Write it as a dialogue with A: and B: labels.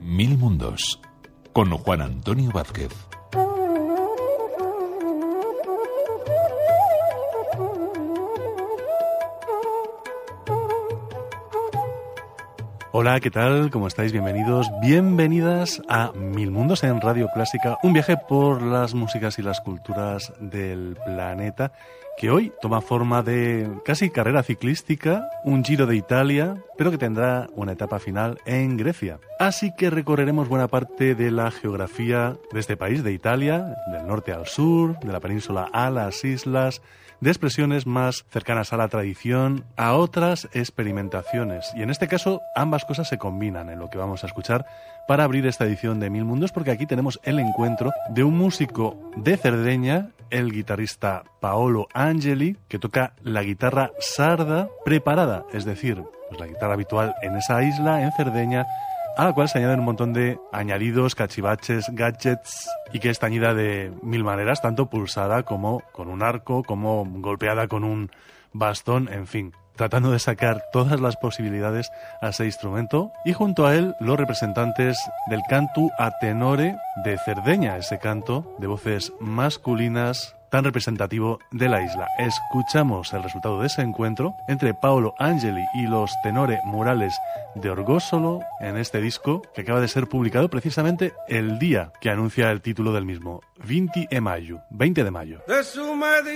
A: Mil Mundos, con Juan Antonio Vázquez.
B: Hola, ¿qué tal? ¿Cómo estáis? Bienvenidos, bienvenidas a Mil Mundos en Radio Clásica, un viaje por las músicas y las culturas del planeta, que hoy toma forma de casi carrera ciclística, un Giro de Italia, pero que tendrá una etapa final en Grecia. Así que recorreremos buena parte de la geografía de este país, de Italia, del norte al sur, de la península a las islas, de expresiones más cercanas a la tradición, a otras experimentaciones. Y en este caso, ambas cosas se combinan en lo que vamos a escuchar para abrir esta edición de Mil Mundos, porque aquí tenemos el encuentro de un músico de Cerdeña, el guitarrista Paolo Angeli, que toca la guitarra sarda preparada, es decir, pues la guitarra habitual en esa isla, en Cerdeña, a la cual se añaden un montón de añadidos, cachivaches, gadgets, y que es tañida de mil maneras, tanto pulsada como con un arco, como golpeada con un bastón, en fin, tratando de sacar todas las posibilidades a ese instrumento, y junto a él los representantes del cantu a tenore de Cerdeña, ese canto de voces masculinas tan representativo de la isla. Escuchamos el resultado de ese encuentro entre Paolo Angeli y los tenore murales de Orgosolo en este disco que acaba de ser publicado precisamente el día que anuncia el título del mismo, 20 de mayo.